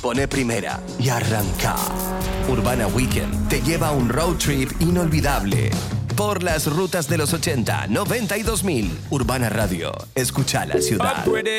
pone primera y arranca. Urbana Weekend te lleva a un road trip inolvidable por las rutas de los 80, 90 y 2000. Urbana Radio, escucha la ciudad.